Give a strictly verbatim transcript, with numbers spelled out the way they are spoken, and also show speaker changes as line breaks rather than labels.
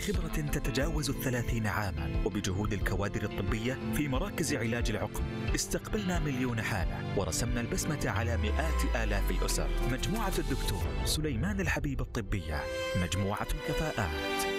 بخبرة تتجاوز الثلاثين عاما وبجهود الكوادر الطبية في مراكز علاج العقم، استقبلنا مليون حالة ورسمنا البسمة على مئات آلاف الأسر. مجموعة الدكتور سليمان الحبيب الطبية، مجموعة الكفاءات.